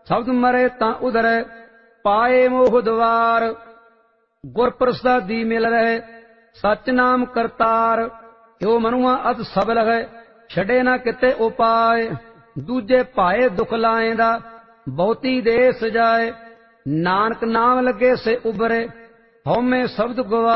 शब्द मरे तां उधरे पाए मोह द्वार। गुर प्रसादी मिल रहे सच नाम करतार। यो मनुआ अत सबल है छड़े ना किते उपाय। दूजे पाए दुख लाएंदा बहुती देस जाए। नानक नाम लगे से उबरे हौमे शब्द गवा।